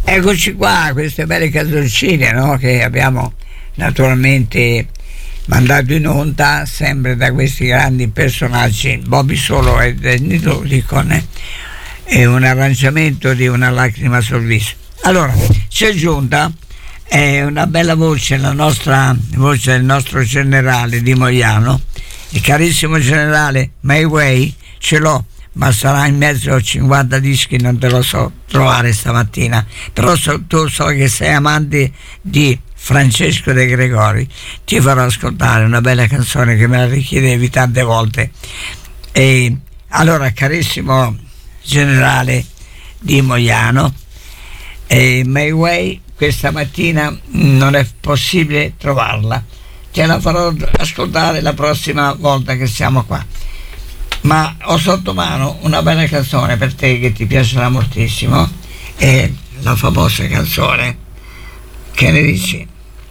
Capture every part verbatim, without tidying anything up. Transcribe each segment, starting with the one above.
Eccoci qua, queste belle canzoncine, no? Che abbiamo naturalmente mandato in onda sempre da questi grandi personaggi, Bobby Solo e Danny Dolly, con eh, un arrangiamento di Una lacrima sul viso. Allora, c'è giunta eh, una bella voce, la nostra voce del nostro generale Di Mogliano, il carissimo generale. My Way ce l'ho, ma sarà in mezzo a cinquanta dischi, non te lo so trovare stamattina, però so, tu so che sei amante di Francesco De Gregori, ti farò ascoltare una bella canzone che me la richiedevi tante volte. E allora, carissimo generale Di Mogliano, e My Way questa mattina non è possibile trovarla, te la farò ascoltare la prossima volta che siamo qua, ma ho sotto mano una bella canzone per te che ti piacerà moltissimo, è la famosa canzone, che ne dici?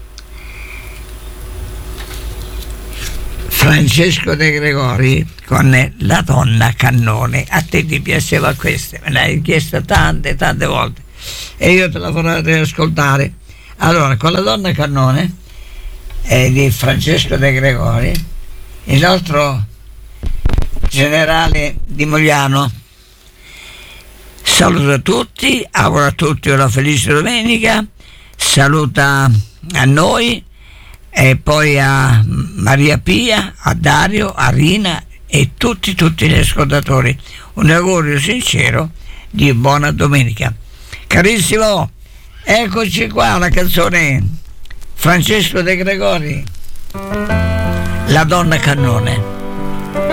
Francesco De Gregori con La donna cannone. A te ti piaceva questa, me l'hai chiesta tante tante volte e io te la farò ascoltare. Allora, con La donna cannone è di Francesco De Gregori, il nostro generale Di Mogliano saluta tutti, augura a tutti una felice domenica, saluta a noi e poi a Maria Pia, a Dario, a Rina e tutti tutti gli ascoltatori un augurio sincero di buona domenica. Carissimo, eccoci qua la canzone Francesco De Gregori, La donna cannone.